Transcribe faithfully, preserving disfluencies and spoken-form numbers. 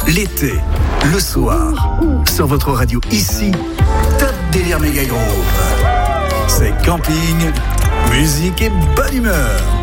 l'été, le soir, sur votre radio ici, Top Délire Méga Groove. C'est camping, musique et bonne humeur.